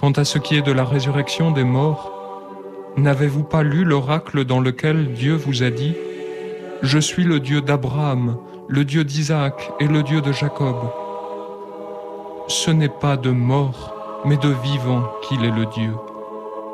Quant à ce qui est de la résurrection des morts, n'avez-vous pas lu l'oracle dans lequel Dieu vous a dit « Je suis le Dieu d'Abraham, le Dieu d'Isaac et le Dieu de Jacob ». Ce n'est pas de mort, mais de vivant qu'il est le Dieu.